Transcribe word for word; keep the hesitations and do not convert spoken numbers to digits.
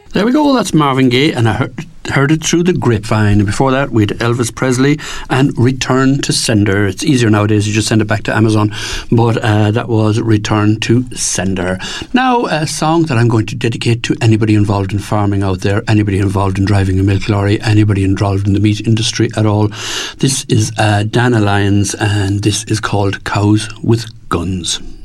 There we go, that's Marvin Gaye, and I heard, heard it through the grapevine. Before that, we had Elvis Presley and Return to Sender. It's easier nowadays, you just send it back to Amazon, but uh, that was Return to Sender. Now, a song that I'm going to dedicate to anybody involved in farming out there, anybody involved in driving a milk lorry, anybody involved in the meat industry at all. This is uh, Dana Lyons, and this is called Cows with Guns.